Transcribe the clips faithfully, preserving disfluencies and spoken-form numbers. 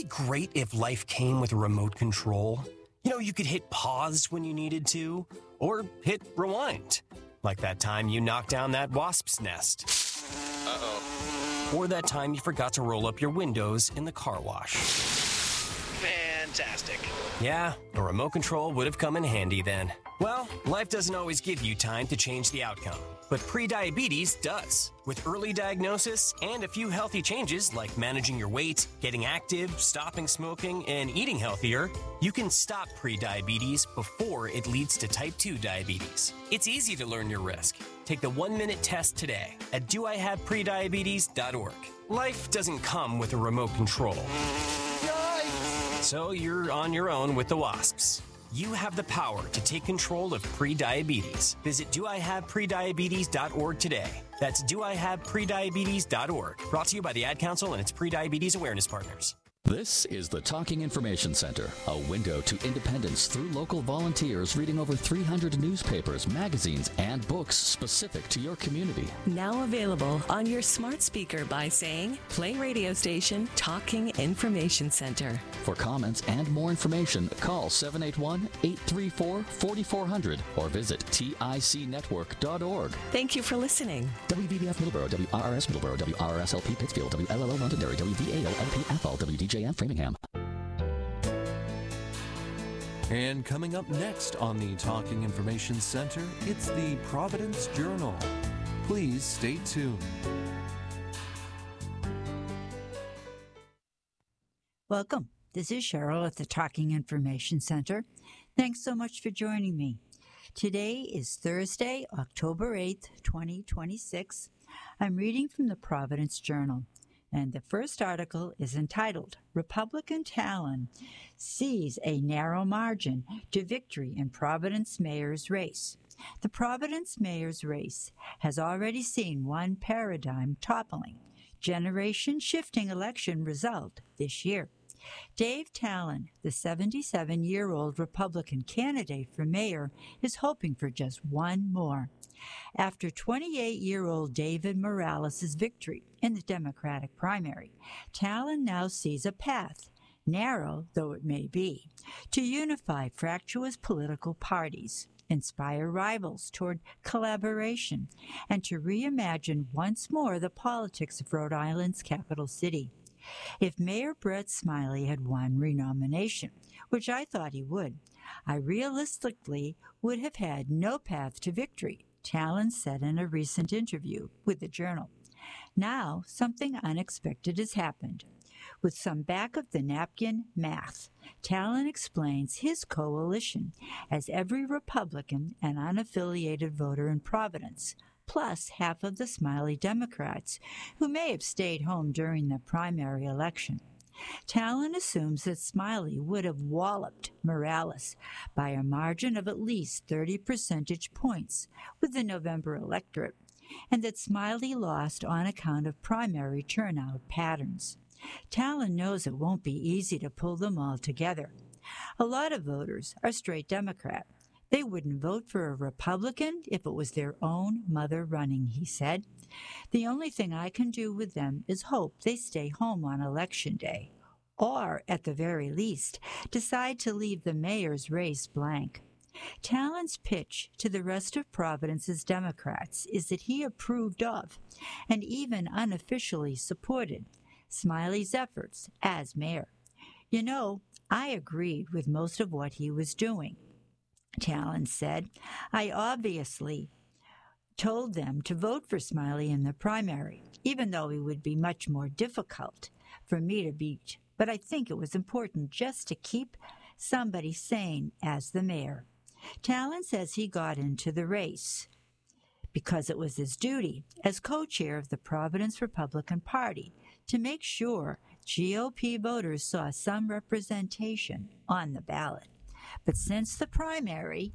be great if life came with a remote control? You know, you could hit pause when you needed to, or hit rewind. Like that time you knocked down that wasp's nest. Uh-oh. Or that time you forgot to roll up your windows in the car wash. Fantastic. Yeah, a remote control would have come in handy then. Well, life doesn't always give you time to change the outcome, but prediabetes does. With early diagnosis and a few healthy changes like managing your weight, getting active, stopping smoking, and eating healthier, you can stop prediabetes before it leads to type two diabetes. It's easy to learn your risk. Take the one-minute test today at do I have prediabetes dot org. Life doesn't come with a remote control. Yikes! So you're on your own with the wasps. You have the power to take control of prediabetes. Visit do I have prediabetes dot org today. That's do I have prediabetes dot org. Brought to you by the Ad Council and its prediabetes awareness partners. This is the Talking Information Center, a window to independence through local volunteers reading over three hundred newspapers, magazines, and books specific to your community. Now available on your smart speaker by saying, play radio station Talking Information Center. For comments and more information, call seven eight one, eight three four, four four zero zero or visit tic network dot org. Thank you for listening. W B B F Middleborough, W R R S Middleborough, W R R S L P Pittsfield, W L L O Londonderry, W V A O L P Athol, W D J M Framingham. And coming up next on the Talking Information Center, it's the Providence Journal. Please stay tuned. Welcome. This is Cheryl at the Talking Information Center. Thanks so much for joining me. Today is Thursday, October eighth, twenty twenty-six. I'm reading from the Providence Journal, and the first article is entitled, Republican Talon Sees a Narrow Margin to Victory in Providence Mayor's Race. The Providence Mayor's Race has already seen one paradigm toppling, generation-shifting election result this year. Dave Talon, the seventy-seven-year-old Republican candidate for mayor, is hoping for just one more. After twenty-eight-year-old David Morales' victory in the Democratic primary, Talon now sees a path, narrow though it may be, to unify fractious political parties, inspire rivals toward collaboration, and to reimagine once more the politics of Rhode Island's capital city. If Mayor Brett Smiley had won renomination, which I thought he would, I realistically would have had no path to victory, Talon said in a recent interview with the Journal. Now, something unexpected has happened. With some back-of-the-napkin math, Talon explains his coalition as every Republican and unaffiliated voter in Providence, plus half of the Smiley Democrats, who may have stayed home during the primary election. Talon assumes that Smiley would have walloped Morales by a margin of at least thirty percentage points with the November electorate, and that Smiley lost on account of primary turnout patterns. Talon knows it won't be easy to pull them all together. A lot of voters are straight Democrat. They wouldn't vote for a Republican if it was their own mother running, he said. The only thing I can do with them is hope they stay home on Election Day, or, at the very least, decide to leave the mayor's race blank. Talon's pitch to the rest of Providence's Democrats is that he approved of, and even unofficially supported, Smiley's efforts as mayor. You know, I agreed with most of what he was doing, Talon said. I obviously told them to vote for Smiley in the primary, even though it would be much more difficult for me to beat. But I think it was important just to keep somebody sane as the mayor. Talon says he got into the race because it was his duty as co-chair of the Providence Republican Party to make sure G O P voters saw some representation on the ballot. But since the primary,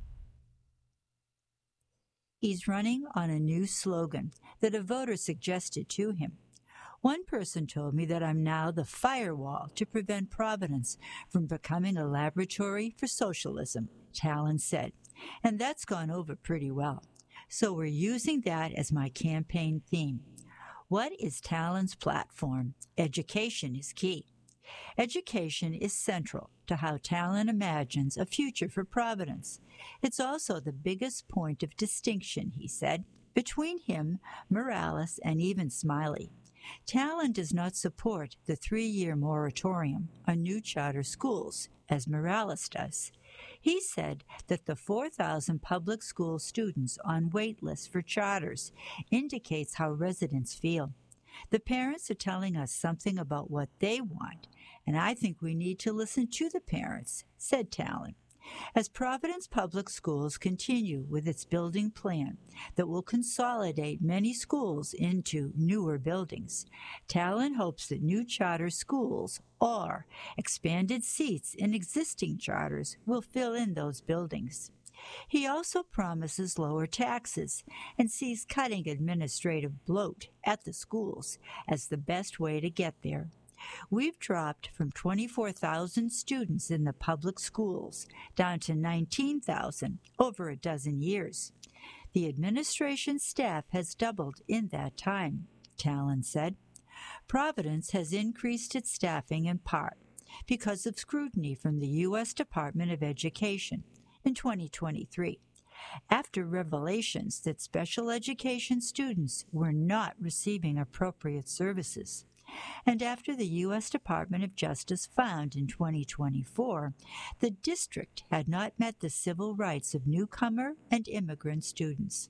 he's running on a new slogan that a voter suggested to him. One person told me that I'm now the firewall to prevent Providence from becoming a laboratory for socialism, Talon said, and that's gone over pretty well. So we're using that as my campaign theme. What is Talon's platform? Education is key. Education is central to how Talon imagines a future for Providence. It's also the biggest point of distinction, he said, between him, Morales, and even Smiley. Talon does not support the three-year moratorium on new charter schools, as Morales does. He said that the four thousand public school students on wait lists for charters indicates how residents feel. The parents are telling us something about what they want, and I think we need to listen to the parents, said Talon. As Providence Public Schools continue with its building plan that will consolidate many schools into newer buildings, Talon hopes that new charter schools or expanded seats in existing charters will fill in those buildings. He also promises lower taxes and sees cutting administrative bloat at the schools as the best way to get there. We've dropped from twenty-four thousand students in the public schools down to nineteen thousand over a dozen years. The administration staff has doubled in that time, Talon said. Providence has increased its staffing in part because of scrutiny from the U S Department of Education in twenty twenty-three, after revelations that special education students were not receiving appropriate services, and after the U S Department of Justice found in twenty twenty-four the district had not met the civil rights of newcomer and immigrant students.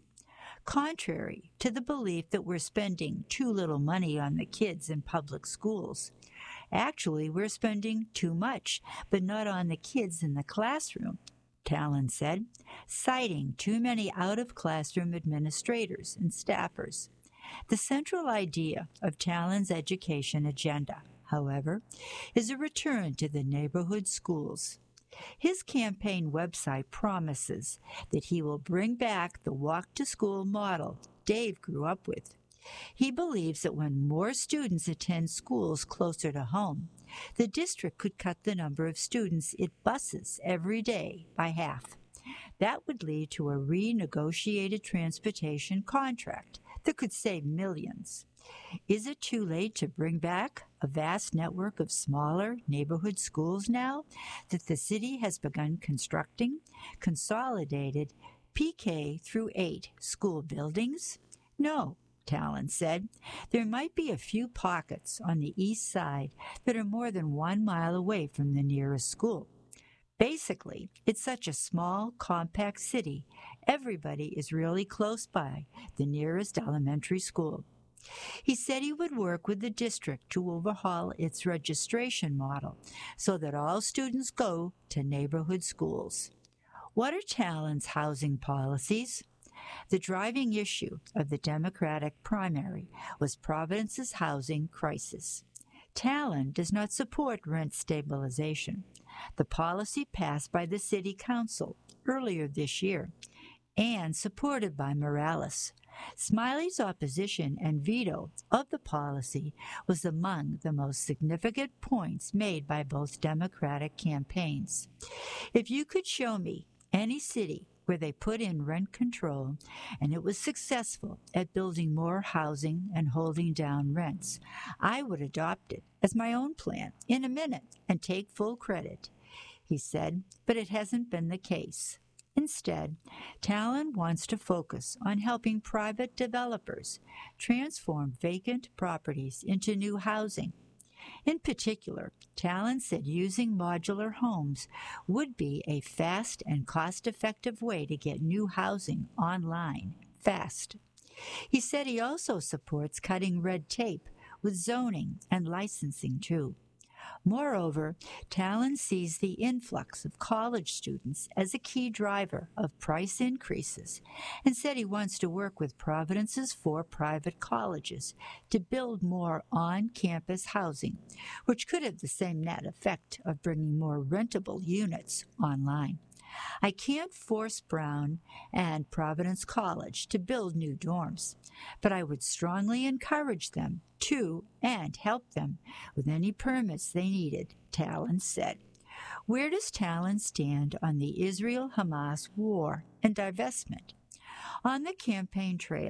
Contrary to the belief that we're spending too little money on the kids in public schools, actually we're spending too much, but not on the kids in the classroom, Talon said, citing too many out-of-classroom administrators and staffers. The central idea of Talon's education agenda, however, is a return to the neighborhood schools. His campaign website promises that he will bring back the walk-to-school model Dave grew up with. He believes that when more students attend schools closer to home, the district could cut the number of students it buses every day by half. That would lead to a renegotiated transportation contract that could save millions. Is it too late to bring back a vast network of smaller neighborhood schools now that the city has begun constructing consolidated P K through eight school buildings? No, Talon said. There might be a few pockets on the east side that are more than one mile away from the nearest school. Basically, it's such a small, compact city, everybody is really close by the nearest elementary school. He said he would work with the district to overhaul its registration model so that all students go to neighborhood schools. What are Talon's housing policies? The driving issue of the Democratic primary was Providence's housing crisis. Talon does not support rent stabilization, the policy passed by the City Council earlier this year and supported by Morales. Smiley's opposition and veto of the policy was among the most significant points made by both Democratic campaigns. If you could show me any city where they put in rent control and it was successful at building more housing and holding down rents, I would adopt it as my own plan in a minute and take full credit, he said, but it hasn't been the case. Instead, Talon wants to focus on helping private developers transform vacant properties into new housing. In particular, Talon said using modular homes would be a fast and cost-effective way to get new housing online fast. He said he also supports cutting red tape with zoning and licensing, too. Moreover, Talon sees the influx of college students as a key driver of price increases and said he wants to work with Providence's four private colleges to build more on-campus housing, which could have the same net effect of bringing more rentable units online. I can't force Brown and Providence College to build new dorms, but I would strongly encourage them to and help them with any permits they needed, Talon said. Where does Talon stand on the Israel-Hamas war and divestment? On the campaign trail,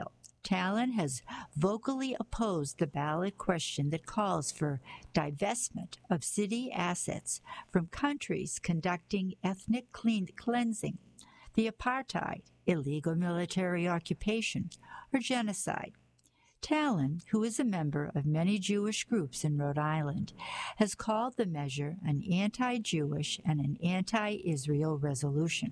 Talon has vocally opposed the ballot question that calls for divestment of city assets from countries conducting ethnic clean cleansing, the apartheid, illegal military occupation, or genocide. Talon, who is a member of many Jewish groups in Rhode Island, has called the measure an anti-Jewish and an anti-Israel resolution.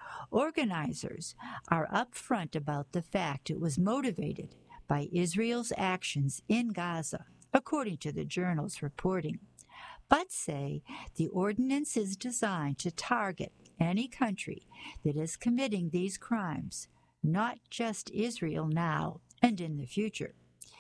Organizers are upfront about the fact it was motivated by Israel's actions in Gaza, according to the Journal's reporting, but say the ordinance is designed to target any country that is committing these crimes, not just Israel now and in the future.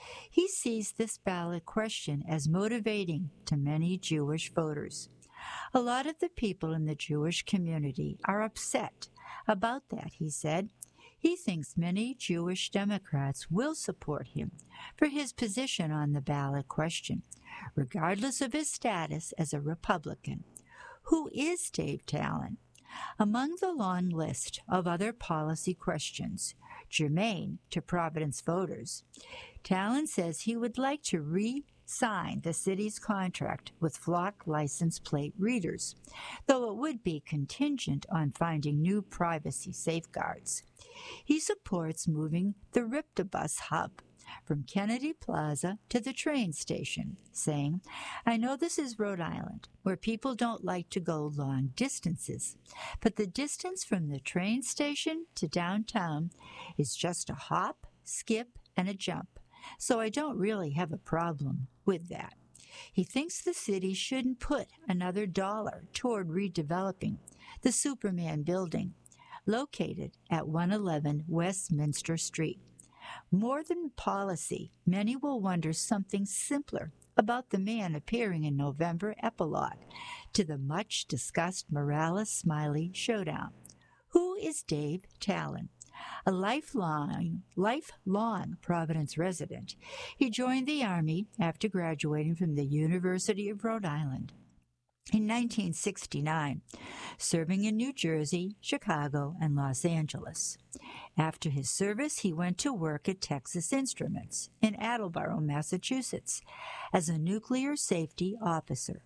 He sees this ballot question as motivating to many Jewish voters. A lot of the people in the Jewish community are upset about that, he said. He thinks many Jewish Democrats will support him for his position on the ballot question, regardless of his status as a Republican. Who is Dave Talon? Among the long list of other policy questions germane to Providence voters, Talon says he would like to re-sign the city's contract with Flock license plate readers, though it would be contingent on finding new privacy safeguards. He supports moving the Riptobus hub from Kennedy Plaza to the train station, saying, "I know this is Rhode Island, where people don't like to go long distances, but the distance from the train station to downtown is just a hop, skip, and a jump, so I don't really have a problem with that." He thinks the city shouldn't put another dollar toward redeveloping the Superman building, located at one eleven Westminster Street. More than policy, many will wonder something simpler about the man appearing in November epilogue to the much-discussed Morales-Smiley showdown. Who is Dave Talon? A lifelong, lifelong Providence resident, he joined the Army after graduating from the University of Rhode Island in nineteen sixty-nine, serving in New Jersey, Chicago, and Los Angeles. After his service, he went to work at Texas Instruments in Attleboro, Massachusetts, as a nuclear safety officer.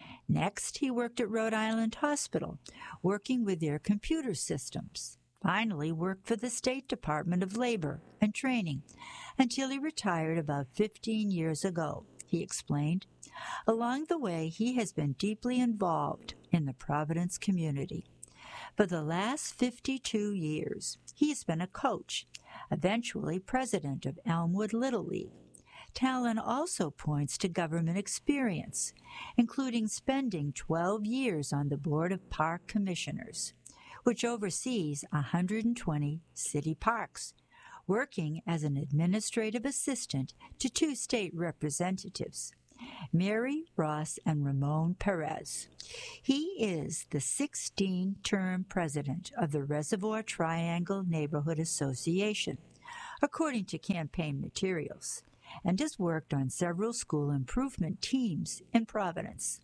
Next, he worked at Rhode Island Hospital, working with their computer systems. Finally, worked for the State Department of Labor and Training until he retired about fifteen years ago, he explained. Along the way, he has been deeply involved in the Providence community. For the last fifty-two years, he has been a coach, eventually president of Elmwood Little League. Talon also points to government experience, including spending twelve years on the Board of Park Commissioners, which oversees one hundred twenty city parks, working as an administrative assistant to two state representatives, Mary Ross and Ramon Perez. He is the sixteen-term president of the Reservoir Triangle Neighborhood Association, according to campaign materials, and has worked on several school improvement teams in Providence.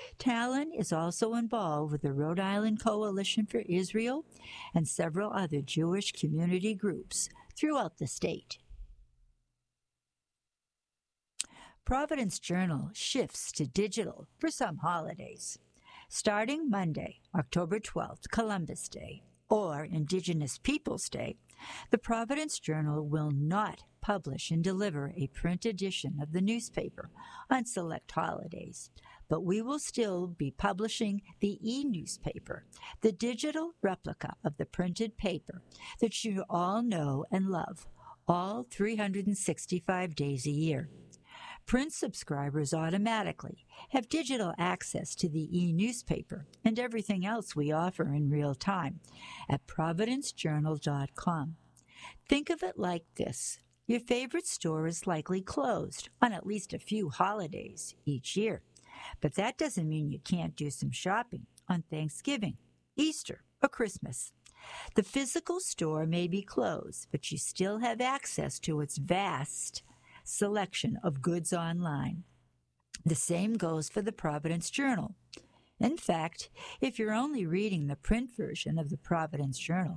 Talon is also involved with the Rhode Island Coalition for Israel and several other Jewish community groups throughout the state. Providence Journal shifts to digital for some holidays. Starting Monday, October twelfth, Columbus Day, or Indigenous Peoples Day, the Providence Journal will not publish and deliver a print edition of the newspaper on select holidays, but we will still be publishing the e-newspaper, the digital replica of the printed paper that you all know and love, all three hundred sixty-five days a year. Print subscribers automatically have digital access to the e-newspaper and everything else we offer in real time at providence journal dot com. Think of it like this. Your favorite store is likely closed on at least a few holidays each year, but that doesn't mean you can't do some shopping on Thanksgiving, Easter, or Christmas. The physical store may be closed, but you still have access to its vast selection of goods online. The same goes for the Providence Journal. In fact, if you're only reading the print version of the Providence Journal,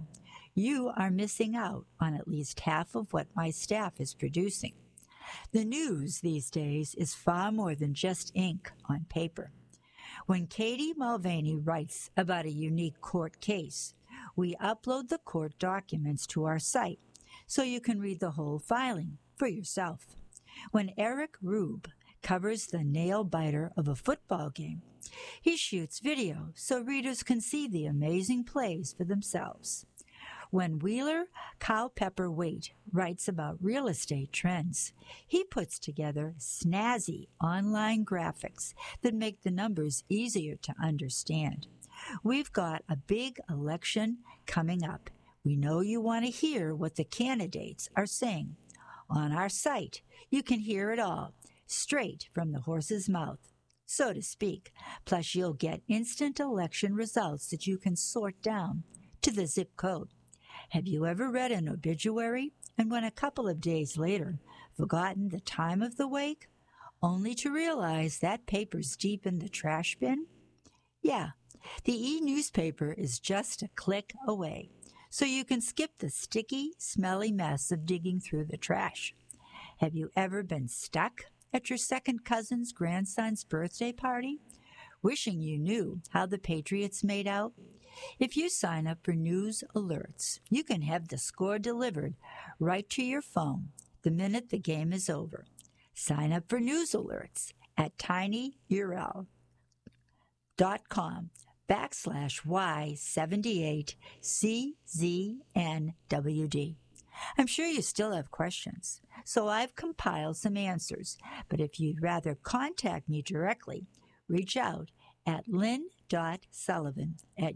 you are missing out on at least half of what my staff is producing. The news these days is far more than just ink on paper. When Katie Mulvaney writes about a unique court case, we upload the court documents to our site so you can read the whole filing for yourself. When Eric Rube covers the nail-biter of a football game, he shoots video so readers can see the amazing plays for themselves. When Wheeler Culpepper Waite writes about real estate trends, he puts together snazzy online graphics that make the numbers easier to understand. We've got a big election coming up. We know you want to hear what the candidates are saying. On our site, you can hear it all, straight from the horse's mouth, so to speak. Plus, you'll get instant election results that you can sort down to the zip code. Have you ever read an obituary and when a couple of days later forgotten the time of the wake, only to realize that paper's deep in the trash bin? Yeah, the e-newspaper is just a click away, so you can skip the sticky, smelly mess of digging through the trash. Have you ever been stuck at your second cousin's grandson's birthday party, wishing you knew how the Patriots made out? If you sign up for news alerts, you can have the score delivered right to your phone the minute the game is over. Sign up for news alerts at tinyurl.com backslash Y78CZNWD. I'm sure you still have questions, so I've compiled some answers. But if you'd rather contact me directly, reach out at lynn.sullivan at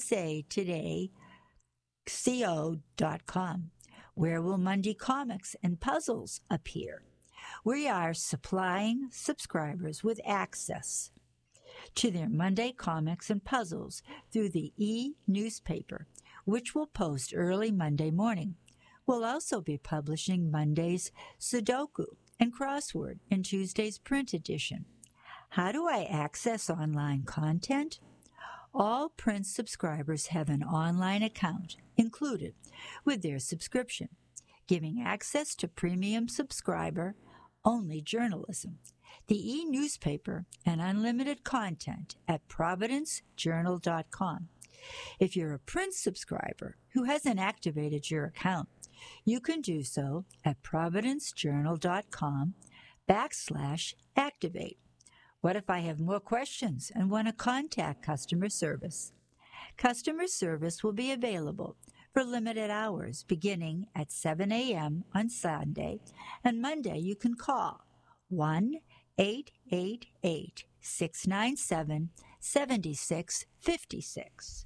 usatoday.co dot com. Where will Monday comics and puzzles appear? We are supplying subscribers with access to their Monday comics and puzzles through the e-newspaper, which will post early Monday morning. We'll also be publishing Monday's Sudoku and crossword in Tuesday's print edition. How do I access online content? All print subscribers have an online account included with their subscription, giving access to premium subscriber-only journalism, the e-newspaper, and unlimited content at providence journal dot com. If you're a print subscriber who hasn't activated your account, you can do so at providence journal dot com backslash activate. What if I have more questions and want to contact customer service? Customer service will be available for limited hours beginning at seven a.m. on Sunday, and Monday you can call one eight eight eight, six nine seven, seven six five six.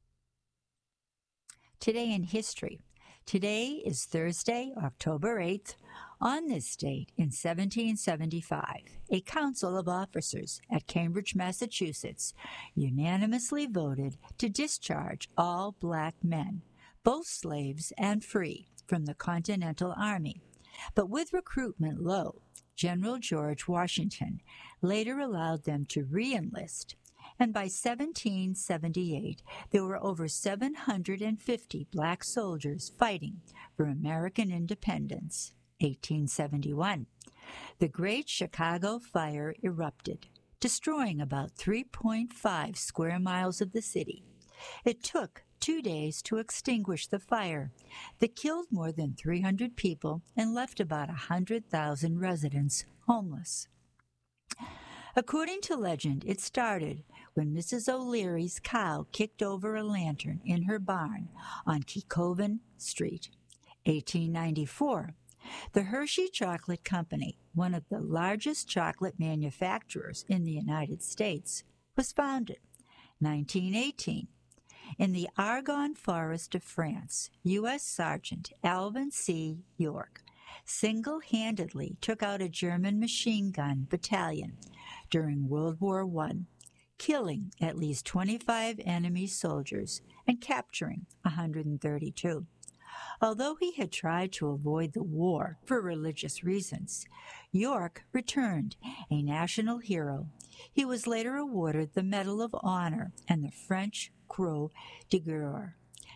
Today in history. Today is Thursday, October eighth. On this date in seventeen seventy-five, a council of officers at Cambridge, Massachusetts, unanimously voted to discharge all black men, both slaves and free, from the Continental Army. But with recruitment low, General George Washington later allowed them to re-enlist, and by seventeen seventy-eight, there were over seven hundred fifty black soldiers fighting for American independence. eighteen seventy-one. The Great Chicago Fire erupted, destroying about three point five square miles of the city. It took two days to extinguish the fire that killed more than three hundred people and left about one hundred thousand residents homeless. According to legend, it started when Missus O'Leary's cow kicked over a lantern in her barn on Keekoven Street. eighteen ninety-four. The Hershey Chocolate Company, one of the largest chocolate manufacturers in the United States, was founded. nineteen eighteen. In the Argonne Forest of France, U S Sergeant Alvin C. York single-handedly took out a German machine gun battalion during World War One, killing at least twenty-five enemy soldiers and capturing one hundred thirty-two. Although he had tried to avoid the war for religious reasons, York returned a national hero. He was later awarded the Medal of Honor and the French Croix de Guerre.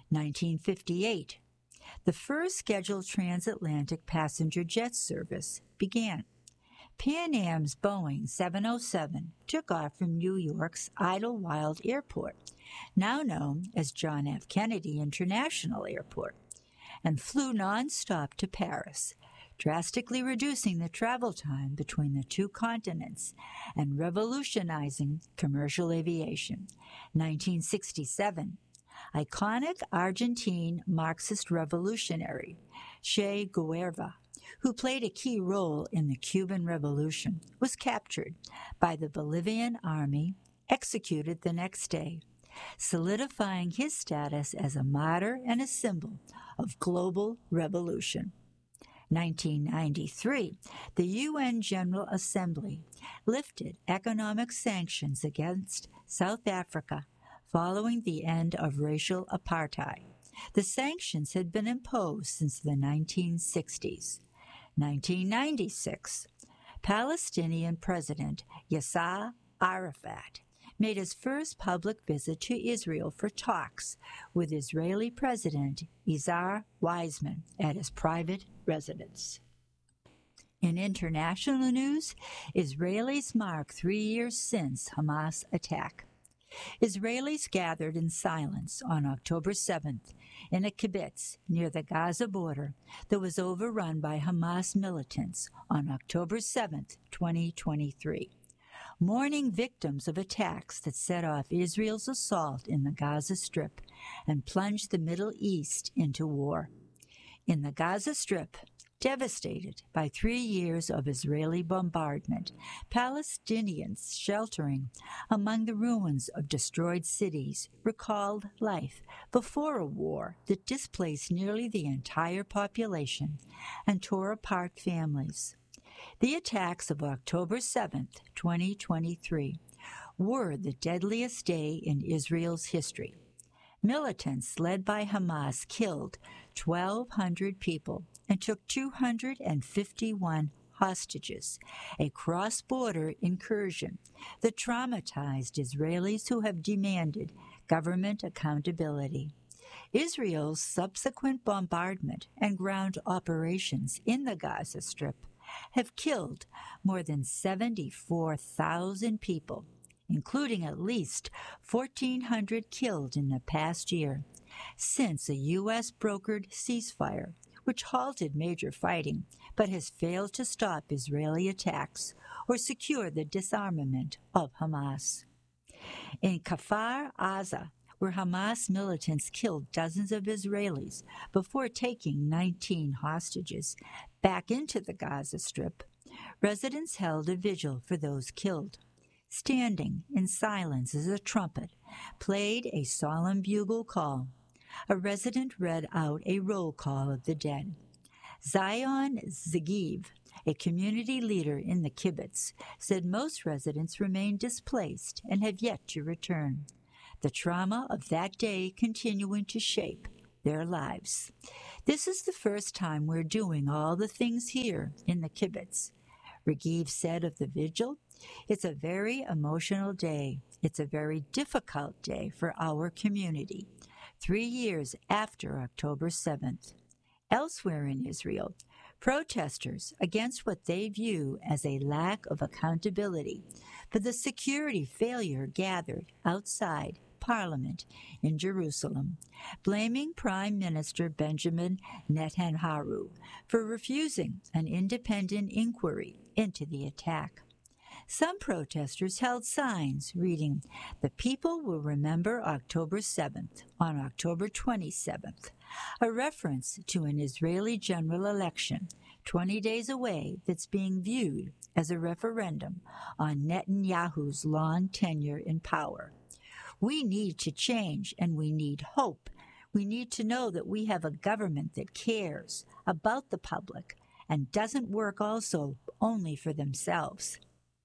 nineteen fifty-eight, the first scheduled transatlantic passenger jet service began. Pan Am's Boeing seven oh seven took off from New York's Idlewild Airport, now known as John F. Kennedy International Airport, and flew nonstop to Paris, drastically reducing the travel time between the two continents and revolutionizing commercial aviation. nineteen sixty-seven, iconic Argentine Marxist revolutionary Che Guevara, who played a key role in the Cuban Revolution, was captured by the Bolivian army, executed the next day, solidifying his status as a martyr and a symbol of global revolution. nineteen ninety-three, the U N General Assembly lifted economic sanctions against South Africa following the end of racial apartheid. The sanctions had been imposed since the nineteen sixties. nineteen ninety-six, Palestinian President Yasser Arafat made his first public visit to Israel for talks with Israeli President Isaac Weizmann at his private residence. In international news, Israelis mark three years since Hamas attack. Israelis gathered in silence on October seventh in a kibbutz near the Gaza border that was overrun by Hamas militants on October seventh, twenty twenty-three, mourning victims of attacks that set off Israel's assault in the Gaza Strip and plunged the Middle East into war. In the Gaza Strip, devastated by three years of Israeli bombardment, Palestinians sheltering among the ruins of destroyed cities recalled life before a war that displaced nearly the entire population and tore apart families. The attacks of October seventh, twenty twenty-three, were the deadliest day in Israel's history. Militants led by Hamas killed twelve hundred people and took two hundred fifty-one hostages, a cross-border incursion that traumatized Israelis who have demanded government accountability. Israel's subsequent bombardment and ground operations in the Gaza Strip have killed more than seventy-four thousand people, including at least fourteen hundred killed in the past year, since a U S brokered ceasefire, which halted major fighting but has failed to stop Israeli attacks or secure the disarmament of Hamas. In Kfar Aza, where Hamas militants killed dozens of Israelis before taking nineteen hostages back into the Gaza Strip, residents held a vigil for those killed. Standing in silence as a trumpet played a solemn bugle call, a resident read out a roll call of the dead. Zion Zagiv, a community leader in the kibbutz, said most residents remain displaced and have yet to return, the trauma of that day continuing to shape their lives. This is the first time we're doing all the things here in the kibbutz, Zagiv said of the vigil. It's a very emotional day. It's a very difficult day for our community, three years after October seventh. Elsewhere in Israel, protesters against what they view as a lack of accountability for the security failure gathered outside Parliament in Jerusalem, blaming Prime Minister Benjamin Netanyahu for refusing an independent inquiry into the attack. Some protesters held signs reading, "The people will remember October seventh on October twenty-seventh, a reference to an Israeli general election twenty days away that's being viewed as a referendum on Netanyahu's long tenure in power. We need to change, and we need hope. We need to know that we have a government that cares about the public and doesn't work also only for themselves."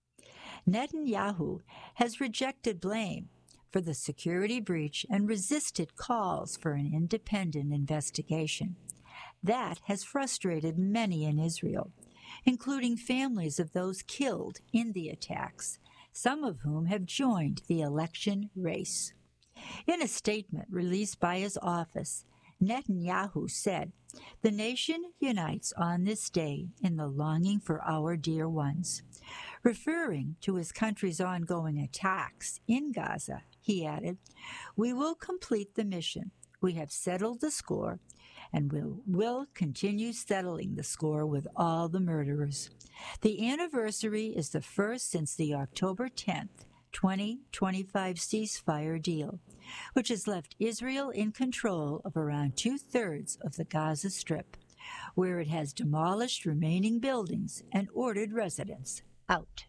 Netanyahu has rejected blame for the security breach and resisted calls for an independent investigation. That has frustrated many in Israel, including families of those killed in the attacks, some of whom have joined the election race. In a statement released by his office, Netanyahu said, "The nation unites on this day in the longing for our dear ones." Referring to his country's ongoing attacks in Gaza, he added, "We will complete the mission. We have settled the score, and will will continue settling the score with all the murderers." The anniversary is the first since the October tenth, twenty twenty-five ceasefire deal, which has left Israel in control of around two-thirds of the Gaza Strip, where it has demolished remaining buildings and ordered residents out.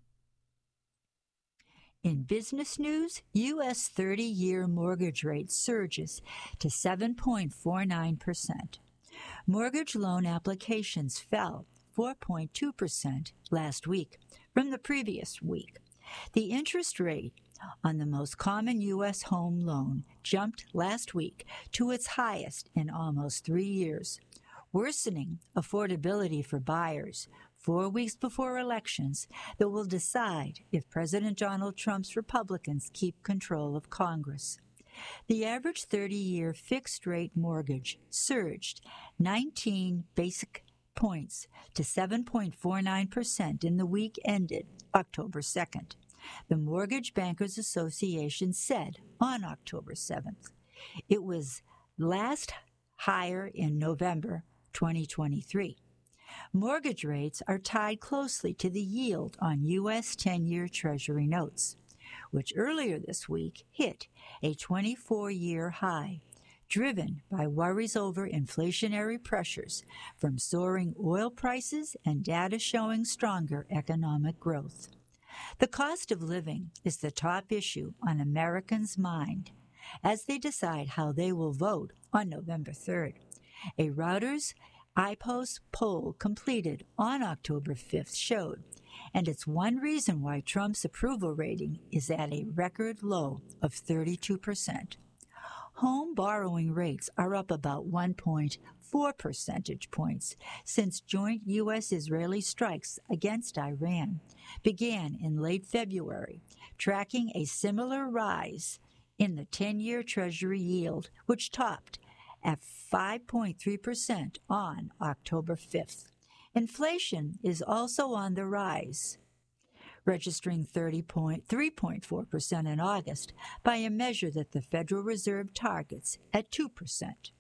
In business news, U S thirty-year mortgage rate surges to seven point four nine percent. Mortgage loan applications fell four point two percent last week from the previous week. The interest rate on the most common U S home loan jumped last week to its highest in almost three years, worsening affordability for buyers four weeks before elections that will decide if President Donald Trump's Republicans keep control of Congress. The average thirty-year fixed-rate mortgage surged nineteen basic points to seven point four nine percent in the week ended October second. The Mortgage Bankers Association said on October seventh. It was last higher in November twenty twenty-three. Mortgage rates are tied closely to the yield on U S ten-year Treasury notes, which earlier this week hit a twenty-four-year high, driven by worries over inflationary pressures from soaring oil prices and data showing stronger economic growth. The cost of living is the top issue on Americans' mind as they decide how they will vote on November third. A Reuters Ipsos poll completed on October fifth showed, and it's one reason why Trump's approval rating is at a record low of thirty-two percent. Home borrowing rates are up about one point four percentage points since joint U S Israeli strikes against Iran began in late February, tracking a similar rise in the ten-year Treasury yield, which topped at five point three percent on October fifth. Inflation is also on the rise, registering three point four percent in August by a measure that the Federal Reserve targets at two percent.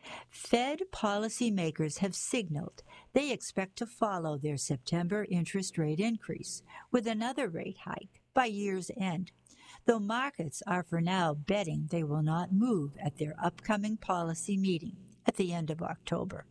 Fed policymakers have signaled they expect to follow their September interest rate increase with another rate hike by year's end, though markets are for now betting they will not move at their upcoming policy meeting at the end of October.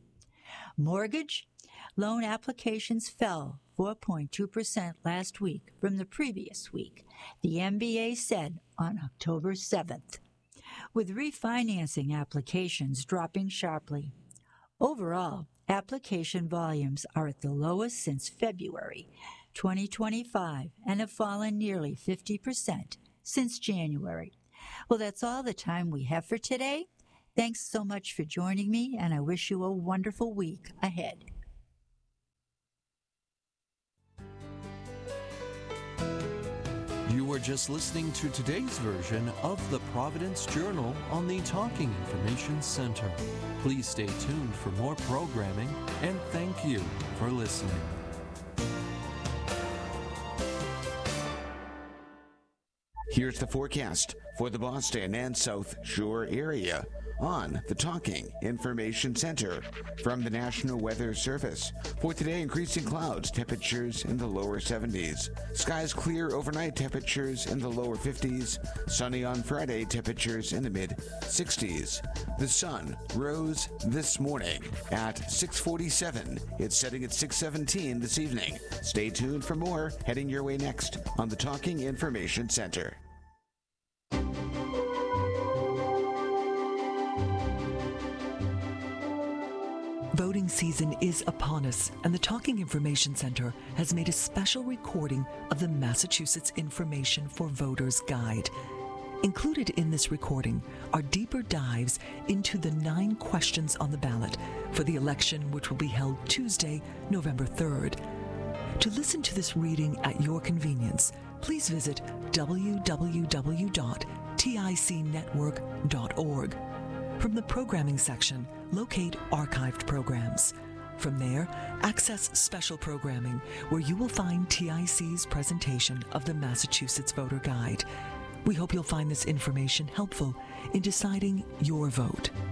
Mortgage loan applications fell four point two percent last week from the previous week, the M B A said on October seventh, with refinancing applications dropping sharply. Overall, application volumes are at the lowest since February twenty twenty-five and have fallen nearly fifty percent since January. Well, that's all the time we have for today. Thanks so much for joining me, and I wish you a wonderful week ahead. You were just listening to today's version of the Providence Journal on the Talking Information Center. Please stay tuned for more programming, and thank you for listening. Here's the forecast for the Boston and South Shore area on the Talking Information Center from the National Weather Service. For today, increasing clouds, temperatures in the lower seventies. Skies clear overnight, temperatures in the lower fifties. Sunny on Friday, temperatures in the mid sixties. The sun rose this morning at six forty-seven. It's setting at six seventeen this evening. Stay tuned for more heading your way next on the Talking Information Center. Voting season is upon us, and the Talking Information Center has made a special recording of the Massachusetts Information for Voters Guide. Included in this recording are deeper dives into the nine questions on the ballot for the election, which will be held Tuesday, November third. To listen to this reading at your convenience, please visit w w w dot T I C network dot org. From the programming section, locate archived programs. From there, access special programming, where you will find T I C's presentation of the Massachusetts Voter Guide. We hope you'll find this information helpful in deciding your vote.